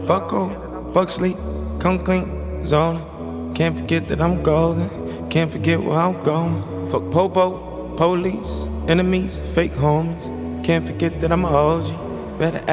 Fuck off, fuck sleep, come clean, zoning. Can't forget that I'm golden, can't forget where I'm going. Fuck popo, police, enemies, fake homies. Can't forget that I'm a OG, better